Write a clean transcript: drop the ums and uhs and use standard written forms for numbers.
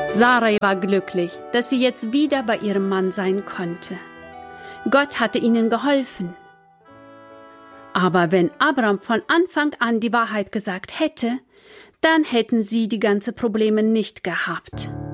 Sarai war glücklich, dass sie jetzt wieder bei ihrem Mann sein konnte. Gott hatte ihnen geholfen. Aber wenn Abraham von Anfang an die Wahrheit gesagt hätte, dann hätten sie die ganzen Probleme nicht gehabt.